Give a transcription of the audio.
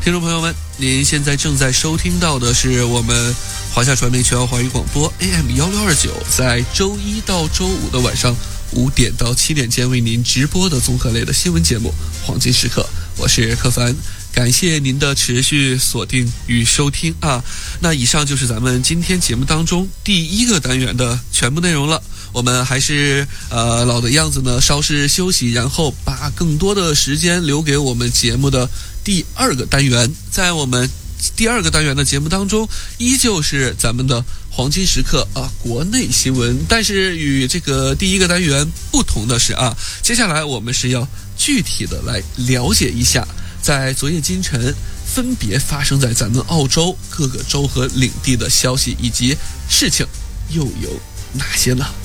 听众朋友们，您现在正在收听到的是我们华夏传媒全华语广播 AM1629，在周一到周五的晚上5点到7点间为您直播的综合类的新闻节目《黄金时刻》，我是柯凡。感谢您的持续锁定与收听啊！那以上就是咱们今天节目当中第一个单元的全部内容了。我们还是老的样子呢，稍事休息，然后把更多的时间留给我们节目的第二个单元。在我们第二个单元的节目当中，依旧是咱们的黄金时刻啊，国内新闻。但是与这个第一个单元不同的是啊，接下来我们是要具体的来了解一下，在昨夜今晨分别发生在咱们澳洲各个州和领地的消息以及事情又有哪些呢？